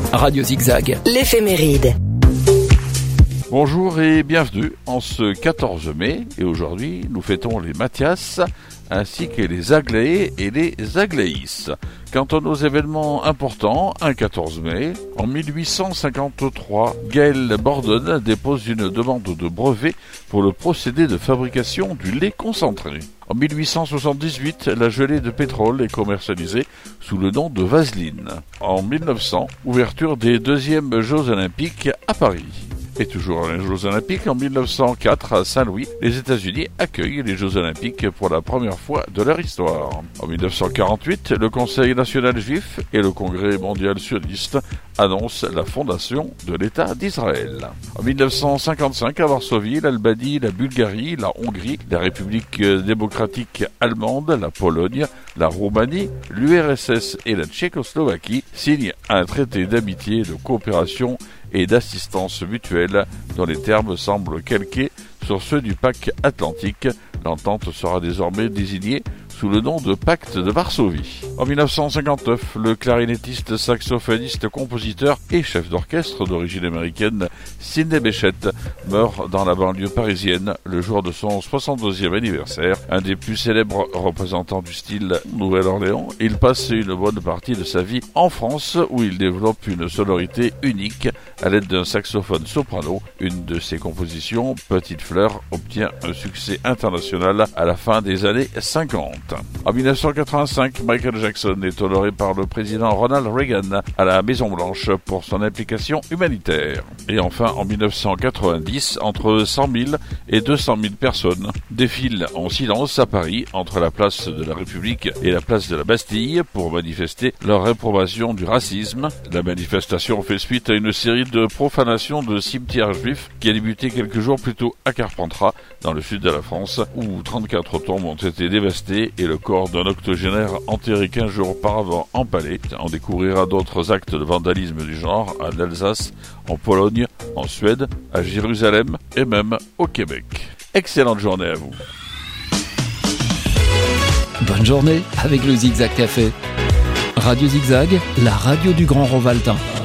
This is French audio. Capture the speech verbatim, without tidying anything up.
Radio Zigzag, l'éphéméride. Bonjour et bienvenue en ce quatorze mai, et aujourd'hui nous fêtons les Mathias ainsi que les Aglaé et les Aglaïs. Quant à nos événements importants, un quatorze mai, en mille huit cent cinquante-trois, Gaël Bordon dépose une demande de brevet pour le procédé de fabrication du lait concentré. En mille huit cent soixante-dix-huit, la gelée de pétrole est commercialisée sous le nom de Vaseline. En mille neuf cents, ouverture des deuxièmes Jeux Olympiques à Paris. Et toujours les Jeux Olympiques, en mille neuf cent quatre, à Saint-Louis, les États-Unis accueillent les Jeux Olympiques pour la première fois de leur histoire. En mille neuf cent quarante-huit, le Conseil national juif et le Congrès mondial sioniste annoncent la fondation de l'État d'Israël. En mille neuf cent cinquante-cinq, à Varsovie, l'Albanie, la Bulgarie, la Hongrie, la République démocratique allemande, la Pologne, la Roumanie, l'U R S S et la Tchécoslovaquie signent un traité d'amitié, de coopération et d'assistance mutuelle dont les termes semblent calqués sur ceux du pacte atlantique. L'entente sera désormais désignée sous le nom de Pacte de Varsovie. En mille neuf cent cinquante-neuf, le clarinettiste, saxophoniste, compositeur et chef d'orchestre d'origine américaine Sidney Bechet meurt dans la banlieue parisienne le jour de son soixante-deuxième anniversaire. Un des plus célèbres représentants du style Nouvelle-Orléans, il passe une bonne partie de sa vie en France où il développe une sonorité unique à l'aide d'un saxophone soprano. Une de ses compositions, Petite Fleur, obtient un succès international à la fin des années cinquante. En mille neuf cent quatre-vingt-cinq, Michael Jackson est honoré par le président Ronald Reagan à la Maison-Blanche pour son implication humanitaire. Et enfin, en mille neuf cent quatre-vingt-dix, entre cent mille et deux cent mille personnes défilent en silence à Paris entre la place de la République et la place de la Bastille pour manifester leur réprobation du racisme. La manifestation fait suite à une série de profanations de cimetières juifs qui a débuté quelques jours plus tôt à Carpentras, dans le sud de la France, où trente-quatre tombes ont été dévastées et le corps d'un octogénaire enterré quinze jours auparavant empalé. On découvrira d'autres actes de vandalisme du genre en Alsace, en Pologne, en Suède, à Jérusalem et même au Québec. Excellente journée à vous. bonne journée avec le Zigzag Café. Radio Zigzag, la radio du Grand Rovaltain.